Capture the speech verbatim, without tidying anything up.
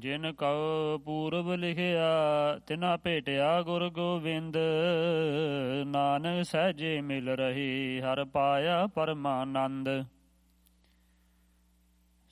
ਜਿਨ ਕਉ ਪੂਰਬ ਲਿਖਿਆ ਤਿਨਾ ਭੇਟਿਆ ਗੁਰ ਗੋਬਿੰਦ। ਨਾਨਕ ਸਹਿਜੇ ਮਿਲ ਰਹੀ ਹਰ ਪਾਇਆ ਪਰਮਾਨੰਦ।